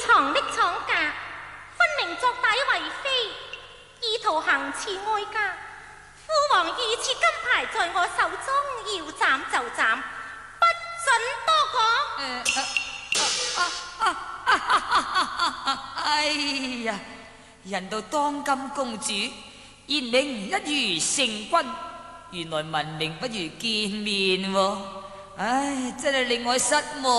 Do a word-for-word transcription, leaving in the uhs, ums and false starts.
藏的廠家，分明作歹為非，意圖行刺哀家。父王御賜金牌在我手中，要斬就斬，不准多講。 哎呀，人道當今公主，言明一如成君，原來聞名不如見面喎。唉，真係令我失望。